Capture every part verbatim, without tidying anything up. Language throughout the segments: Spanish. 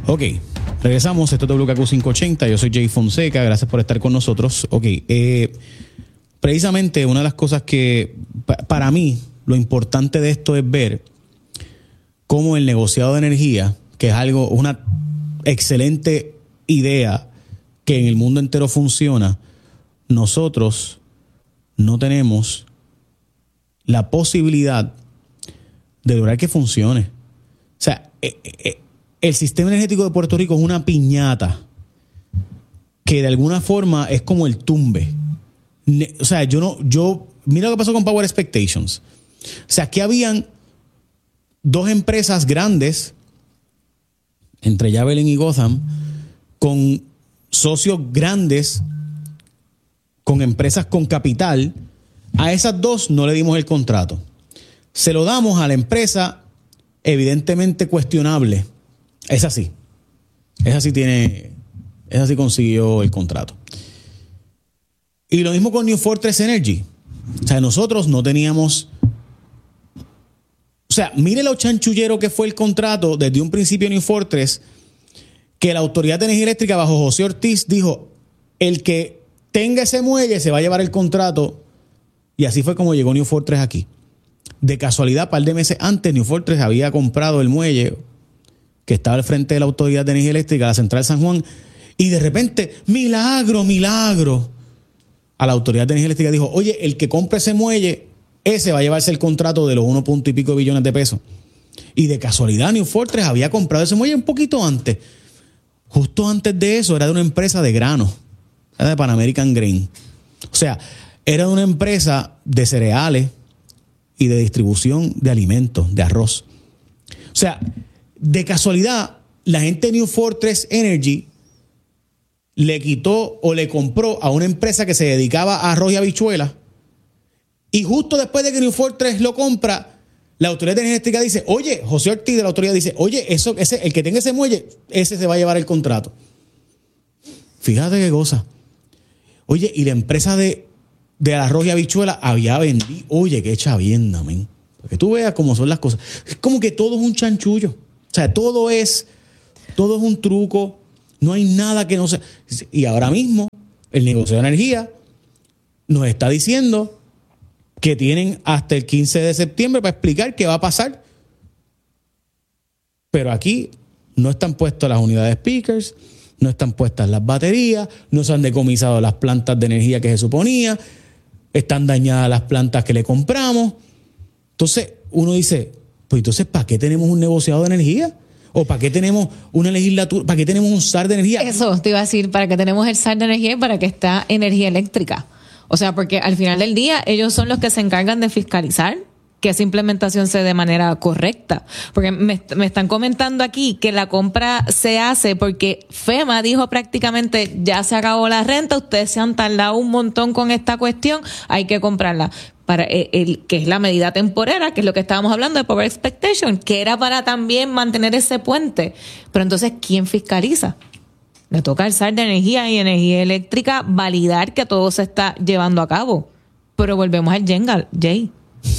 Ok, regresamos. Esto es W K Q quinientos ochenta. Yo soy Jay Fonseca. Gracias por estar con nosotros. Ok, eh, precisamente una de las cosas que pa- para mí lo importante de esto es ver cómo el negociado de energía, que es algo, una excelente idea que en el mundo entero funciona, nosotros no tenemos la posibilidad de lograr que funcione. O sea, eh, eh, el sistema energético de Puerto Rico es una piñata que de alguna forma es como el tumbe. Ne- o sea, yo no, yo, mira lo que pasó con Power Expectations. O sea, aquí habían dos empresas grandes, entre Javelin y Gotham, con socios grandes, con empresas con capital. A esas dos no le dimos el contrato. Se lo damos a la empresa evidentemente cuestionable. Esa sí. Esa sí tiene, esa sí consiguió el contrato. Y lo mismo con New Fortress Energy. O sea, nosotros no teníamos... O sea, mire lo chanchullero que fue el contrato desde un principio de New Fortress, que la Autoridad de Energía Eléctrica bajo José Ortiz dijo, el que tenga ese muelle se va a llevar el contrato, y así fue como llegó New Fortress aquí. De casualidad, un par de meses antes, New Fortress había comprado el muelle que estaba al frente de la Autoridad de Energía Eléctrica, la Central San Juan, y de repente, milagro, milagro, a la Autoridad de Energía Eléctrica dijo, oye, el que compre ese muelle, ese va a llevarse el contrato de los uno punto y pico billones de pesos. Y de casualidad, New Fortress había comprado ese muelle un poquito antes. Justo antes de eso, era de una empresa de grano. Era de Pan American Grain. O sea, era de una empresa de cereales y de distribución de alimentos, de arroz. O sea, de casualidad, la gente de New Fortress Energy le quitó o le compró a una empresa que se dedicaba a arroz y habichuelas. Y justo después de que New Fortress lo compra, la Autoridad de Energía Eléctrica dice, oye, José Ortiz de la Autoridad dice, oye, eso, ese, el que tenga ese muelle, ese se va a llevar el contrato. Fíjate qué cosa. Oye, y la empresa de, de arroz y habichuela había vendido, oye, qué chavienda, men. Para que tú veas cómo son las cosas. Es como que todo es un chanchullo. O sea, todo es, todo es un truco. No hay nada que no sea. Y ahora mismo, el negocio de energía nos está diciendo que tienen hasta el quince de septiembre para explicar qué va a pasar. Pero aquí no están puestas las unidades speakers, no están puestas las baterías, no se han decomisado las plantas de energía que se suponía, están dañadas las plantas que le compramos. Entonces uno dice, pues entonces ¿para qué tenemos un negociado de energía? ¿O para qué tenemos una legislatura? ¿Para qué tenemos un S A R de energía? Eso te iba a decir, para qué tenemos el S A R de energía y para qué está energía eléctrica. O sea, porque al final del día ellos son los que se encargan de fiscalizar que esa implementación se dé de manera correcta. Porque me, me están comentando aquí que la compra se hace porque FEMA dijo prácticamente ya se acabó la renta, ustedes se han tardado un montón con esta cuestión, hay que comprarla. Para el, el que es la medida temporera, que es lo que estábamos hablando de Power Expectation, que era para también mantener ese puente. Pero entonces, ¿quién fiscaliza? Le toca al S A R de energía y energía eléctrica validar que todo se está llevando a cabo. Pero volvemos al Jenga, Jay.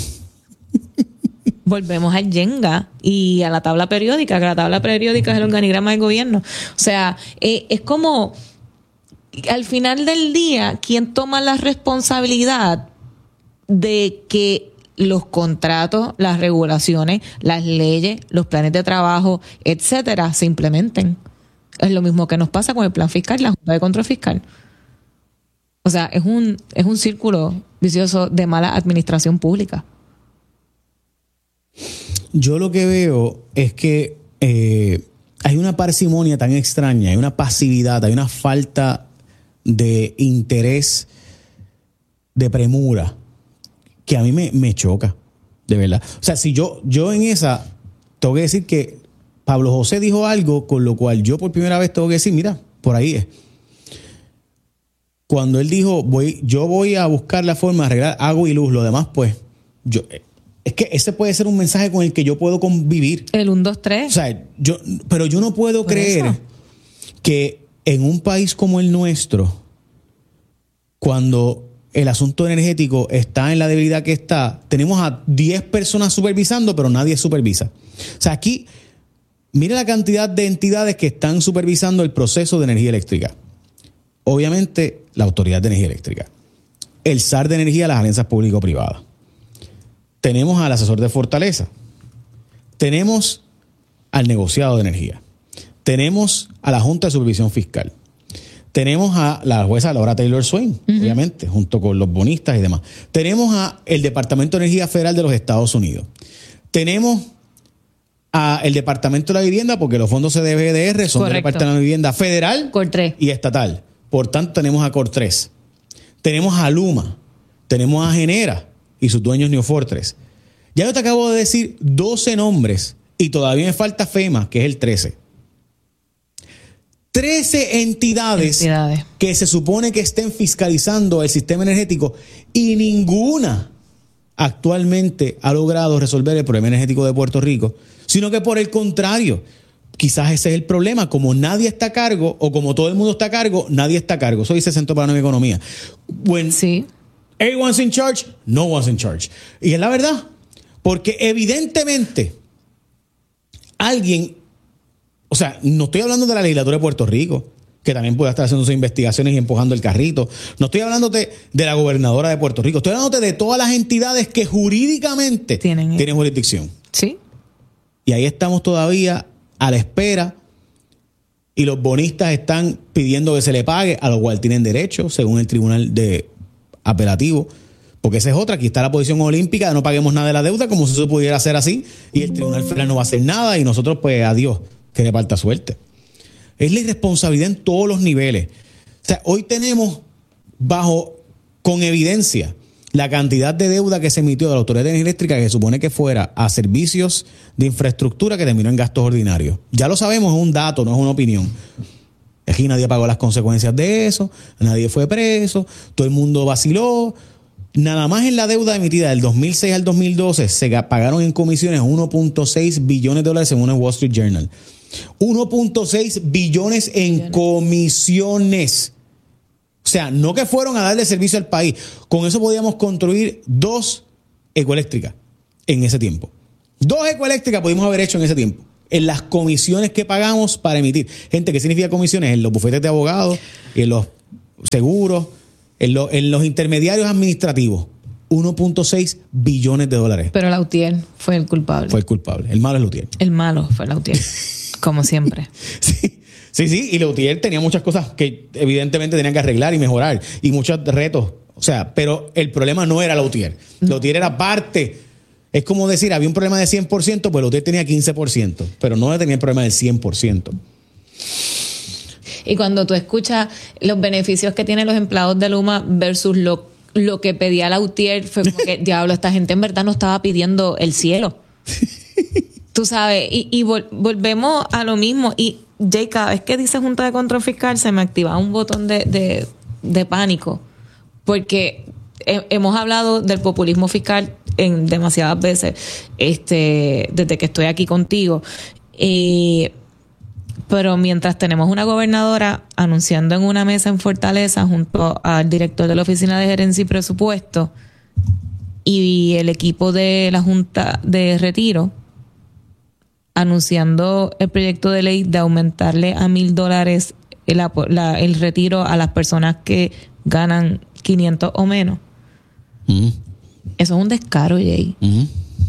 Volvemos al Jenga y a la tabla periódica, que la tabla periódica es el organigrama del gobierno. O sea, eh, es como, al final del día, ¿quién toma la responsabilidad de que los contratos, las regulaciones, las leyes, los planes de trabajo, etcétera, se implementen? Es lo mismo que nos pasa con el plan fiscal y la Junta de Control Fiscal. O sea, es un, es un círculo vicioso de mala administración pública. Yo lo que veo es que eh, hay una parsimonia tan extraña, hay una pasividad, hay una falta de interés, de premura, que a mí me, me choca, de verdad. O sea, si yo, yo en esa tengo que decir que Pablo José dijo algo con lo cual yo por primera vez tengo que decir, mira, por ahí es. Cuando él dijo, voy, yo voy a buscar la forma de arreglar agua y luz, lo demás pues, yo, es que ese puede ser un mensaje con el que yo puedo convivir. El uno, dos, tres. O sea, yo, pero yo no puedo por creer eso. Que en un país como el nuestro, cuando el asunto energético está en la debilidad que está, tenemos a diez personas supervisando, pero nadie supervisa. O sea, aquí mire la cantidad de entidades que están supervisando el proceso de energía eléctrica. Obviamente, la Autoridad de Energía Eléctrica, el S A R de Energía, las alianzas público-privadas. Tenemos al asesor de Fortaleza. Tenemos al negociado de energía. Tenemos a la Junta de Supervisión Fiscal. Tenemos a la jueza Laura Taylor Swain, uh-huh. obviamente, junto con los bonistas y demás. Tenemos a el Departamento de Energía Federal de los Estados Unidos. Tenemos a el Departamento de la Vivienda, porque los fondos C D B D R son Correcto. del Departamento de la Vivienda Federal Cortre. y estatal. Por tanto, tenemos a Cortres. Tenemos a Luma. Tenemos a Genera y sus dueños New Fortress. Ya yo te acabo de decir doce nombres y todavía me falta FEMA, que es el trece. trece entidades, entidades que se supone que estén fiscalizando el sistema energético y ninguna actualmente ha logrado resolver el problema energético de Puerto Rico, sino que por el contrario, quizás ese es el problema. Como nadie está a cargo o como todo el mundo está a cargo, nadie está a cargo. Eso dice Centro para la Nueva Economía. When sí. everyone's in charge, no one's in charge. Y es la verdad, porque evidentemente alguien... O sea, no estoy hablando de la legislatura de Puerto Rico, que también puede estar haciendo sus investigaciones y empujando el carrito. No estoy hablándote de la gobernadora de Puerto Rico. Estoy hablándote de todas las entidades que jurídicamente tienen, tienen jurisdicción. Sí. Y ahí estamos todavía a la espera y los bonistas están pidiendo que se le pague, a lo cual tienen derecho, según el Tribunal de Apelativo. Porque esa es otra. Aquí está la posición olímpica de no paguemos nada de la deuda, como si eso pudiera ser así. Y el Tribunal Federal no va a hacer nada y nosotros, pues, adiós. Que le falta suerte. Es la irresponsabilidad en todos los niveles. O sea, hoy tenemos bajo, con evidencia, la cantidad de deuda que se emitió de la Autoridad de Energía Eléctrica, que se supone que fuera a servicios de infraestructura, que terminó en gastos ordinarios. Ya lo sabemos, es un dato, no es una opinión. Aquí nadie pagó las consecuencias de eso, nadie fue preso, todo el mundo vaciló. Nada más en la deuda emitida del dos mil seis al dos mil doce se pagaron en comisiones uno punto seis billones de dólares según el Wall Street Journal. uno punto seis billones en comisiones. O sea, no que fueron a darle servicio al país. Con eso podíamos construir dos ecoeléctricas en ese tiempo. Dos ecoeléctricas pudimos haber hecho en ese tiempo. En las comisiones que pagamos para emitir. Gente, ¿qué significa comisiones? En los bufetes de abogados, en los seguros, en, lo, en los intermediarios administrativos. uno punto seis billones de dólares. Pero Lautier fue el culpable. Fue el culpable. El malo es Lautier. El malo fue Lautier. Como siempre. Sí, sí, sí. Y Lautier tenía muchas cosas que evidentemente tenían que arreglar y mejorar. Y muchos retos. O sea, pero el problema no era Lautier. No. Lautier era parte. Es como decir, había un problema de cien por ciento, pues Lautier tenía quince por ciento. Pero no tenía el problema del cien por ciento. Y cuando tú escuchas los beneficios que tienen los empleados de Luma versus lo, lo que pedía Lautier, fue como que, diablo, esta gente en verdad no estaba pidiendo el cielo. Tú sabes, y, y vol- volvemos a lo mismo. Y Jay, cada vez que dice Junta de Control Fiscal se me activa un botón de, de, de pánico. Porque he, hemos hablado del populismo fiscal en demasiadas veces este, desde que estoy aquí contigo. Eh, pero mientras tenemos una gobernadora anunciando en una mesa en Fortaleza junto al director de la Oficina de Gerencia y Presupuesto y el equipo de la Junta de Retiro anunciando el proyecto de ley de aumentarle a mil dólares el, la, el retiro a las personas que ganan quinientos o menos. Mm. Eso es un descaro, Jay. Mm.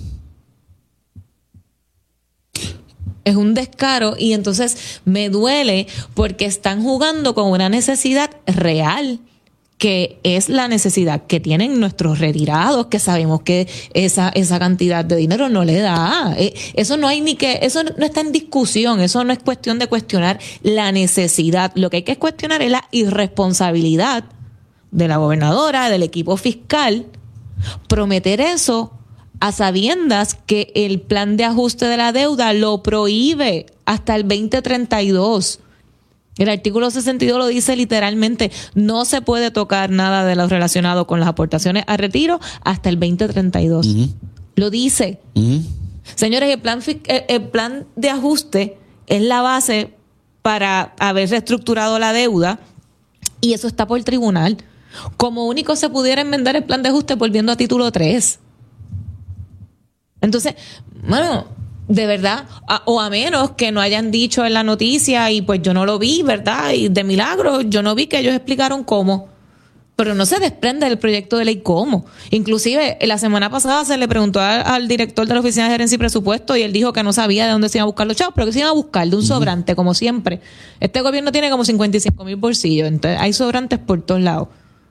Es un descaro y entonces me duele porque están jugando con una necesidad real, que es la necesidad que tienen nuestros retirados, que sabemos que esa, esa cantidad de dinero no le da. Eso no hay ni que, eso no está en discusión, eso no es cuestión de cuestionar la necesidad. Lo que hay que cuestionar es la irresponsabilidad de la gobernadora, del equipo fiscal, prometer eso a sabiendas que el plan de ajuste de la deuda lo prohíbe hasta el veinte treinta y dos. El artículo sesenta y dos lo dice literalmente, no se puede tocar nada de lo relacionado con las aportaciones a retiro hasta el veinte treinta y dos. Uh-huh. Lo dice. Uh-huh. Señores, el plan, el plan de ajuste es la base para haber reestructurado la deuda y eso está por el tribunal. Como único se pudiera enmendar el plan de ajuste volviendo a título tres. Entonces, bueno, de verdad, a, o a menos que no hayan dicho en la noticia y pues yo no lo vi, ¿verdad? Y de milagro yo no vi que ellos explicaron cómo. Pero no se desprende del proyecto de ley cómo. Inclusive, la semana pasada se le preguntó al, al director de la Oficina de Gerencia y Presupuesto y él dijo que no sabía de dónde se iban a buscar los chavos, pero que se iban a buscar de un sobrante, como siempre. Este gobierno tiene como cincuenta y cinco mil bolsillos, entonces hay sobrantes por todos lados.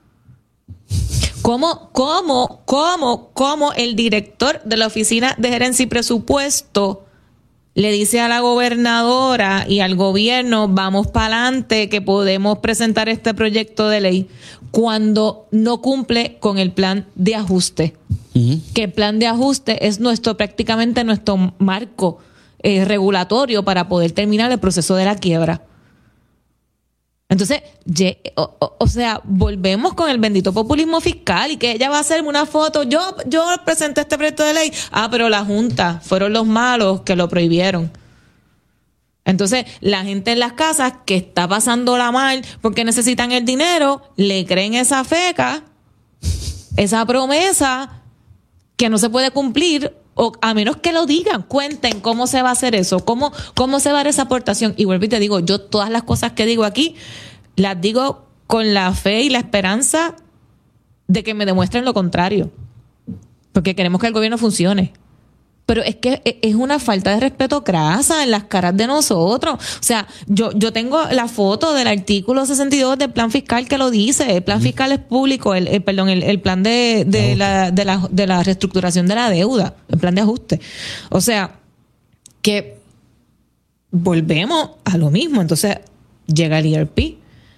¿Cómo, cómo, cómo, cómo el director de la Oficina de Gerencia y Presupuesto le dice a la gobernadora y al gobierno, vamos para adelante, que podemos presentar este proyecto de ley, cuando no cumple con el plan de ajuste? Uh-huh. Que el plan de ajuste es nuestro, prácticamente nuestro marco eh, regulatorio para poder terminar el proceso de la quiebra. Entonces, o, o, o sea, volvemos con el bendito populismo fiscal y que ella va a hacerme una foto. Yo, yo presenté este proyecto de ley. Ah, pero la Junta fueron los malos que lo prohibieron. Entonces, la gente en las casas que está pasándola mal porque necesitan el dinero, le creen esa feca, esa promesa que no se puede cumplir, o a menos que lo digan, cuenten cómo se va a hacer eso, cómo, cómo se va a dar esa aportación. Y vuelvo y te digo, yo todas las cosas que digo aquí, las digo con la fe y la esperanza de que me demuestren lo contrario. Porque queremos que el gobierno funcione. Pero es que es una falta de respeto crasa en las caras de nosotros. O sea, yo, yo tengo la foto del artículo sesenta y dos del plan fiscal que lo dice. El plan mm. fiscal es público, el, el perdón, el, el plan de, de, la, de, la, de la reestructuración de la deuda, el plan de ajuste. O sea, que volvemos a lo mismo. Entonces, llega el E R P.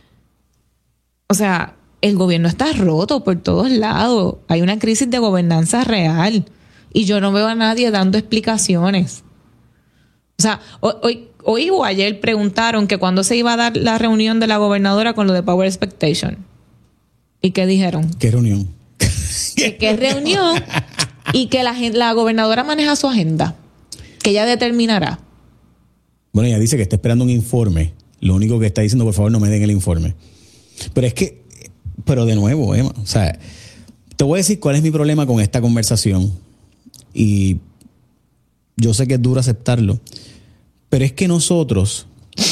O sea, el gobierno está roto por todos lados. Hay una crisis de gobernanza real. Y yo no veo a nadie dando explicaciones. O sea, hoy, hoy o ayer preguntaron que cuándo se iba a dar la reunión de la gobernadora con lo de Power Expectation. ¿Y qué dijeron? ¿Qué reunión? Que qué reunión y que la, la gobernadora maneja su agenda. Que ella determinará. Bueno, ella dice que está esperando un informe. Lo único que está diciendo, por favor, no me den el informe. Pero es que, pero de nuevo, Emma, o sea, te voy a decir cuál es mi problema con esta conversación. Y yo sé que es duro aceptarlo, pero es que nosotros,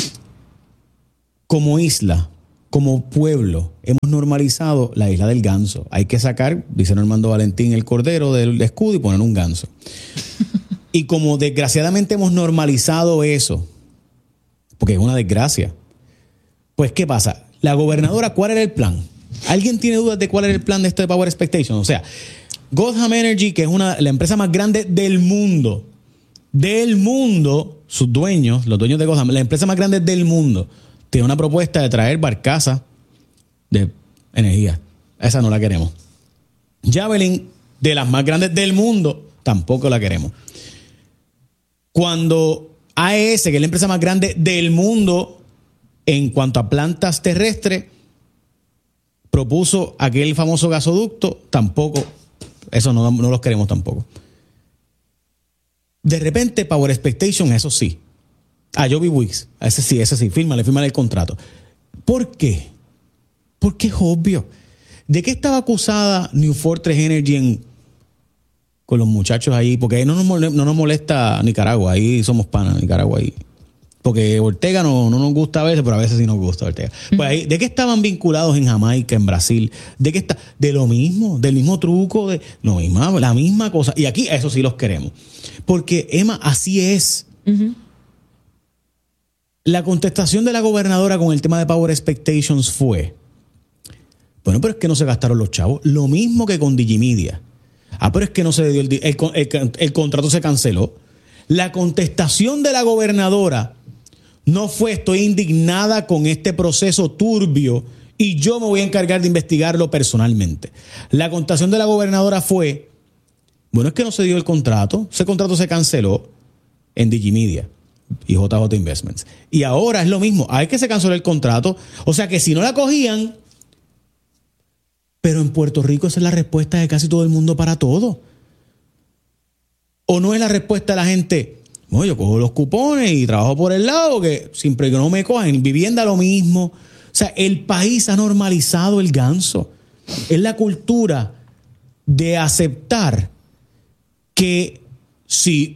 como isla, como pueblo, hemos normalizado la isla del ganso. Hay que sacar, dice Normando Valentín, el cordero del escudo y poner un ganso. Y como desgraciadamente hemos normalizado eso, porque es una desgracia, pues ¿qué pasa? La gobernadora, ¿cuál era el plan? ¿Alguien tiene dudas de cuál era el plan de esto de Power Expectation? O sea, Gotham Energy, que es una, la empresa más grande del mundo, del mundo, sus dueños, los dueños de Gotham, la empresa más grande del mundo, tiene una propuesta de traer barcazas de energía. Esa no la queremos. Javelin, de las más grandes del mundo, tampoco la queremos. Cuando A E S, que es la empresa más grande del mundo en cuanto a plantas terrestres, propuso aquel famoso gasoducto, tampoco. Eso no, no los queremos tampoco. De repente, Power Expectation, eso sí. A Joby Wicks, ese sí, ese sí, fírmale, fírmale el contrato. ¿Por qué? Porque es obvio. ¿De qué estaba acusada New Fortress Energy en, con los muchachos ahí? Porque ahí no nos molesta, no nos molesta Nicaragua, ahí somos panas, Nicaragua ahí. Porque Ortega no, no nos gusta a veces, pero a veces sí nos gusta Ortega. Mm. Pues ahí, ¿de qué estaban vinculados en Jamaica, en Brasil? ¿De qué está? De lo mismo, del mismo truco, de lo mismo, la misma cosa. Y aquí eso sí los queremos. Porque, Emma, así es. Uh-huh. La contestación de la gobernadora con el tema de Power Expectations fue, bueno, pero es que no se gastaron los chavos. Lo mismo que con Digimedia. Ah, pero es que no se dio el, el, el, el contrato se canceló. La contestación de la gobernadora no fue: estoy indignada con este proceso turbio y yo me voy a encargar de investigarlo personalmente. La contestación de la gobernadora fue: bueno, es que no se dio el contrato, ese contrato se canceló en Digimedia y J J Investments. Y ahora es lo mismo, hay que se canceló el contrato, o sea que si no la cogían, pero en Puerto Rico esa es la respuesta de casi todo el mundo para todo. ¿O no es la respuesta de la gente? Bueno, yo cojo los cupones y trabajo por el lado, que siempre que no me cojan, vivienda lo mismo. O sea, el país ha normalizado el ganso. Es la cultura de aceptar que si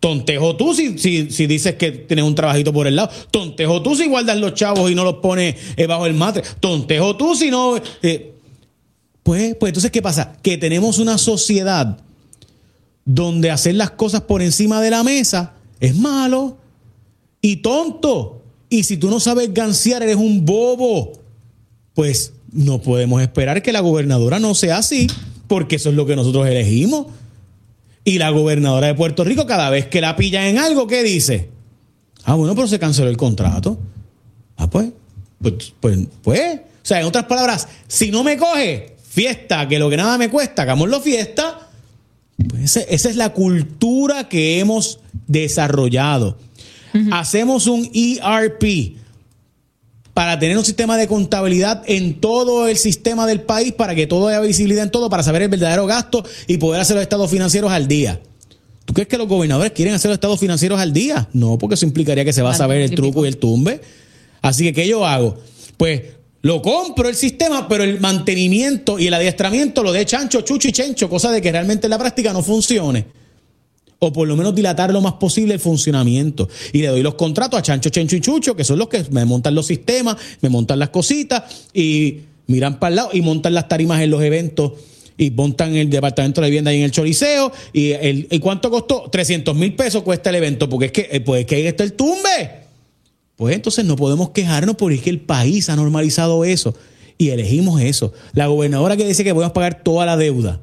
Tontejo tú si, si, si dices que tienes un trabajito por el lado. Tontejo tú si guardas los chavos y no los pones eh, bajo el matre. Tontejo tú si no... Eh, pues, pues entonces, ¿qué pasa? Que tenemos una sociedad donde hacer las cosas por encima de la mesa es malo y tonto. Y si tú no sabes gansear, eres un bobo. Pues no podemos esperar que la gobernadora no sea así, porque eso es lo que nosotros elegimos. Y la gobernadora de Puerto Rico, cada vez que la pillan en algo, ¿qué dice? Ah, bueno, pero se canceló el contrato. Ah, pues, pues, pues, pues. O sea, en otras palabras, si no me coge, fiesta, que lo que nada me cuesta, hagámoslo fiesta. Pues esa, esa es la cultura que hemos desarrollado. Uh-huh. Hacemos un E R P para tener un sistema de contabilidad en todo el sistema del país, para que todo haya visibilidad en todo, para saber el verdadero gasto y poder hacer los estados financieros al día. ¿Tú crees que los gobernadores quieren hacer los estados financieros al día? No, porque eso implicaría que se va a saber el truco y el tumbe. Así que, ¿qué yo hago? Pues lo compro el sistema, pero el mantenimiento y el adiestramiento lo de chancho, chucho y chencho, cosa de que realmente en la práctica no funcione. O por lo menos dilatar lo más posible el funcionamiento. Y le doy los contratos a Chancho, Chencho y Chucho, que son los que me montan los sistemas, me montan las cositas y miran para el lado y montan las tarimas en los eventos y montan el departamento de vivienda ahí en el Choliseo. ¿Y, el, ¿y cuánto costó? trescientos mil pesos cuesta el evento, porque es que, pues es que ahí está el tumbe. Pues entonces no podemos quejarnos porque es que el país ha normalizado eso y elegimos eso. La gobernadora que dice que podemos pagar toda la deuda.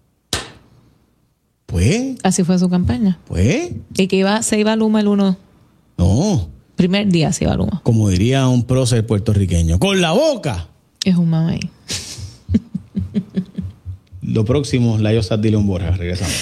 Pues. Así fue su campaña. Pues. Y que iba, se iba a Luma el uno. No. Primer día se iba a Luma. Como diría un prócer puertorriqueño. ¡Con la boca! Es un mamey. Lo próximo, Layo Sad Dillon Borja. Regresamos.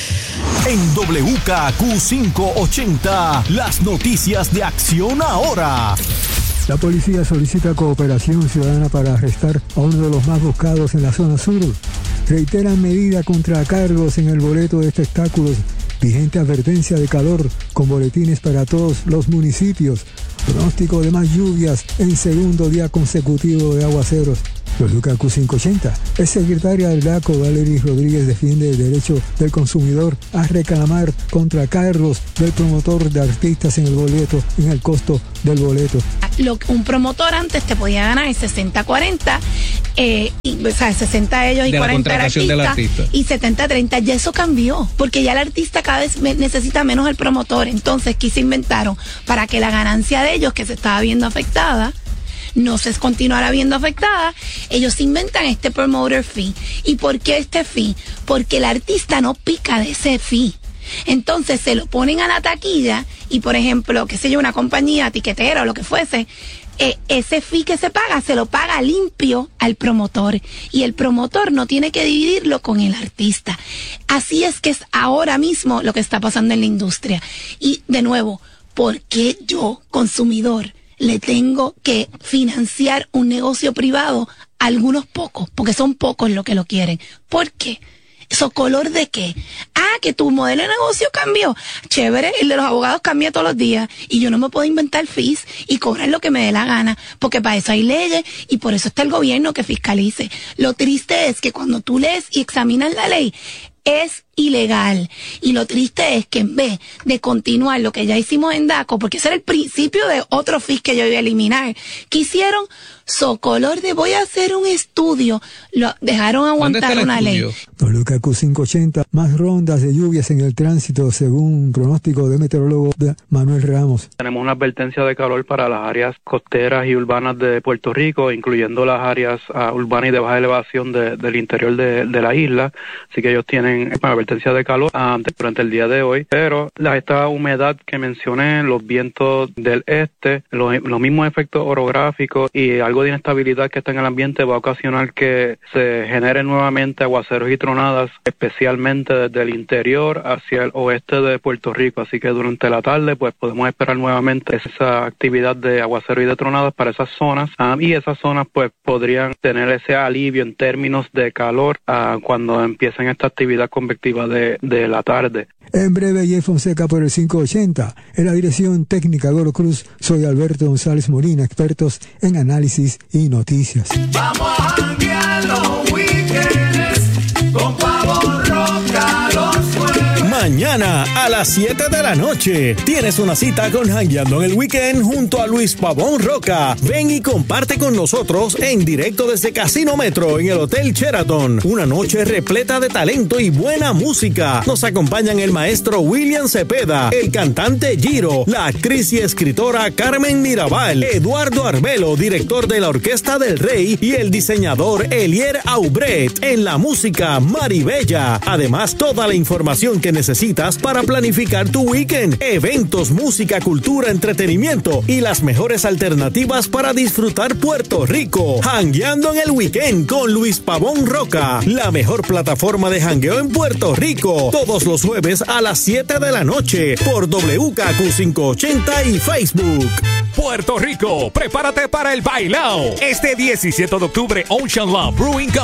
En W K Q quinientos ochenta, las noticias de Acción Ahora. La policía solicita cooperación ciudadana para arrestar a uno de los más buscados en la zona sur. Reiteran medida contra cargos en el boleto de espectáculos. Vigente advertencia de calor con boletines para todos los municipios. Pronóstico de más lluvias en segundo día consecutivo de aguaceros. W K Q quinientos ochenta. El secretaria del D A C O, Valerie Rodríguez, defiende el derecho del consumidor a reclamar contra cargos del promotor de artistas en el boleto, en el costo del boleto. Lo, un promotor antes te podía ganar sesenta cuarenta, eh, y, o sea, sesenta ellos y cuarenta el artista, artista, y setenta treinta. Ya eso cambió, porque ya el artista cada vez me, necesita menos el promotor. Entonces, ¿qué se inventaron? Para que la ganancia de ellos, que se estaba viendo afectada, no se continuará viendo afectada, ellos inventan este promoter fee. ¿Y por qué este fee? Porque el artista no pica de ese fee. Entonces se lo ponen a la taquilla y, por ejemplo, qué sé yo, una compañía tiquetera o lo que fuese, eh, ese fee que se paga se lo paga limpio al promotor y el promotor no tiene que dividirlo con el artista. Así es que es ahora mismo lo que está pasando en la industria. Y de nuevo, ¿por qué yo, consumidor, le tengo que financiar un negocio privado a algunos pocos? Porque son pocos los que lo quieren. ¿Por qué? ¿Eso color de qué? Ah, que tu modelo de negocio cambió. Chévere, el de los abogados cambia todos los días. Y yo no me puedo inventar fees y cobrar lo que me dé la gana. Porque para eso hay leyes y por eso está el gobierno que fiscalice. Lo triste es que cuando tú lees y examinas la ley, es ilegal. Y lo triste es que en vez de continuar lo que ya hicimos en D A C O, porque ese era el principio de otro fee que yo iba a eliminar, quisieron socolor de voy a hacer un estudio, lo dejaron aguantar una ley. W K Q quinientos ochenta, más rondas de lluvias en el tránsito según un pronóstico de meteorólogo de Manuel Ramos. Tenemos una advertencia de calor para las áreas costeras y urbanas de Puerto Rico, incluyendo las áreas uh, urbanas y de baja elevación de, del interior de, de la isla, así que ellos tienen una advertencia de calor uh, durante el día de hoy, pero la, esta humedad que mencioné, los vientos del este, los, los mismos efectos orográficos y algo de inestabilidad que está en el ambiente va a ocasionar que se generen nuevamente aguaceros y tronadas, especialmente desde el interior hacia el oeste de Puerto Rico, así que durante la tarde pues podemos esperar nuevamente esa actividad de aguacero y de tronadas para esas zonas, um, y esas zonas pues podrían tener ese alivio en términos de calor uh, cuando empiecen esta actividad convectiva de, de la tarde. En breve, Jay Fonseca por el quinientos ochenta. En la dirección técnica Goro Cruz, soy Alberto González Molina, expertos en análisis y noticias. Vamos a janguear los weekends con Pavo Roca los jueves. Mañana a las siete de la noche tienes una cita con Jangueando en el Weekend junto a Luis Pavón Roca. Ven y comparte con nosotros en directo desde Casino Metro en el Hotel Sheraton. Una noche repleta de talento y buena música. Nos acompañan el maestro William Cepeda, el cantante Giro, la actriz y escritora Carmen Mirabal, Eduardo Arbelo, director de la Orquesta del Rey, y el diseñador Elier Aubret. En la música, Maribella. Además, toda la información que necesitas para planificar tu weekend. Eventos, música, cultura, entretenimiento y las mejores alternativas para disfrutar Puerto Rico. Jangueando en el Weekend con Luis Pavón Roca. La mejor plataforma de jangueo en Puerto Rico. Todos los jueves a las siete de la noche por W K Q quinientos ochenta y Facebook. Puerto Rico, prepárate para el bailao. Este diecisiete de octubre, Ocean Love Brewing Company